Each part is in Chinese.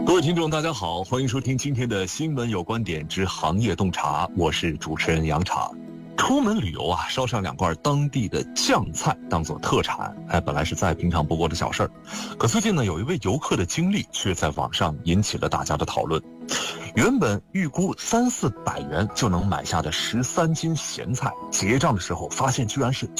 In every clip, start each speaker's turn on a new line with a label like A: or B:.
A: 各位听众大家好，欢迎收听今天的新闻有观点之行业洞察，我是主持人杨茶。出门旅游啊，烧上2罐当地的酱菜当做特产，本来是再平常不过的小事儿。可最近呢，有一位游客的经历却在网上引起了大家的讨论。原本预估300-400元就能买下的13斤咸菜，结账的时候发现居然是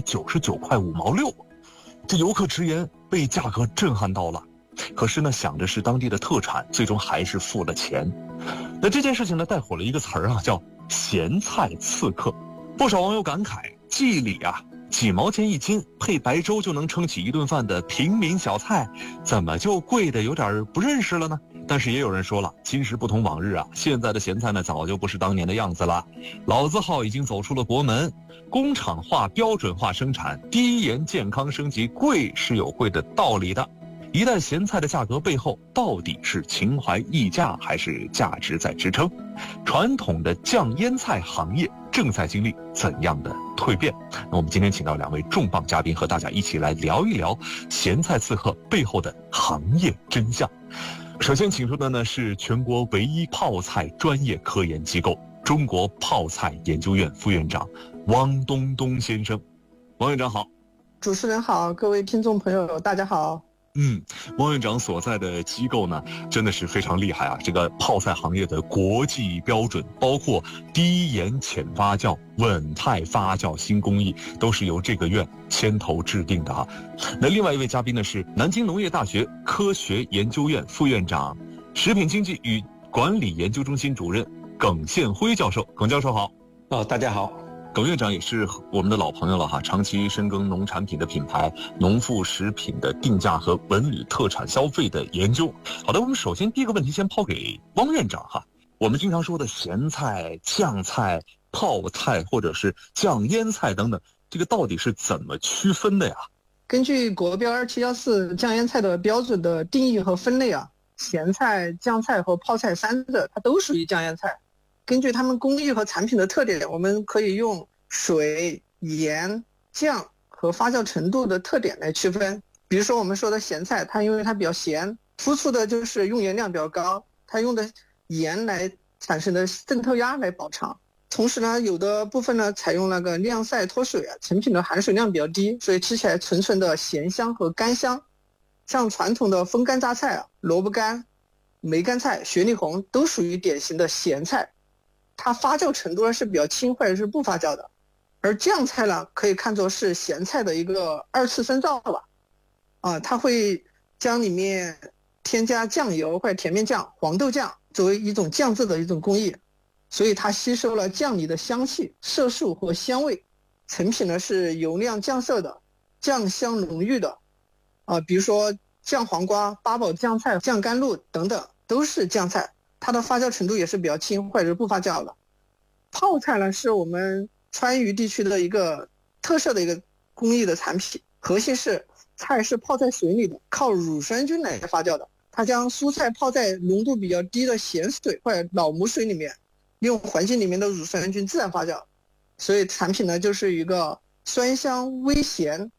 A: 999块5毛6。这游客直言被价格震撼到了。可是呢，想着是当地的特产，最终还是付了钱。那这件事情呢，带火了一个词儿啊，叫咸菜刺客。不少网友感慨，记忆里啊，几毛钱1斤配白粥就能撑起一顿饭的平民小菜，怎么就贵的有点不认识了呢？但是也有人说了，今时不同往日啊，现在的咸菜呢，早就不是当年的样子了。老字号已经走出了国门，工厂化、标准化生产，低盐、健康升级，贵是有贵的道理的。一袋咸菜的价格背后，到底是情怀溢价还是价值在支撑？传统的酱腌菜行业正在经历怎样的蜕变？那我们今天请到2位重磅嘉宾，和大家一起来聊一聊咸菜刺客背后的行业真相。首先请出的呢是全国唯一泡菜专业科研机构中国泡菜研究院副院长汪东东先生。汪院长好。
B: 主持人好，各位听众朋友大家好。
A: 汪院长所在的机构呢，真的是非常厉害啊！这个泡菜行业的国际标准，包括低盐浅发酵、稳态发酵新工艺，都是由这个院牵头制定的啊。那另外一位嘉宾呢，是南京农业大学科学研究院副院长、食品经济与管理研究中心主任耿宪辉教授。耿教授好。
C: 大家好。
A: 耿院长也是我们的老朋友了哈，长期深耕农产品的品牌、农副食品的定价和文旅特产消费的研究。好的，我们首先第一个问题先抛给汪院长哈。我们经常说的咸菜、酱菜、泡菜或者是酱腌菜等等，这个到底是怎么区分的呀？
B: 根据国标2714酱腌菜的标准的定义和分类啊，咸菜、酱菜和泡菜3者它都属于酱腌菜。根据它们工艺和产品的特点，我们可以用水、盐、酱和发酵程度的特点来区分。比如说我们说的咸菜，它因为它比较咸，突出的就是用盐量比较高，它用的盐来产生的渗透压来保长。同时呢，有的部分呢采用那个晾晒脱水啊，成品的含水量比较低，所以吃起来纯纯的咸香和干香。像传统的风干榨菜啊、萝卜干、梅干菜、雪里红都属于典型的咸菜，它发酵程度呢是比较轻或者是不发酵的。而酱菜呢，可以看作是咸菜的一个2次深造吧。它会将里面添加酱油或者甜面酱、黄豆酱作为一种酱制的一种工艺，所以它吸收了酱里的香气、色素和香味，成品呢是油亮酱色的、酱香浓郁的。比如说酱黄瓜、八宝酱菜、酱甘露等等都是酱菜，它的发酵程度也是比较轻或者是不发酵的。泡菜呢是我们川渝地区的一个特色的一个工艺的产品，核心是菜是泡在水里的，靠乳酸菌来发酵的。它将蔬菜泡在浓度比较低的咸水或者老母水里面，利用环境里面的乳酸菌自然发酵，所以产品呢就是一个酸香微咸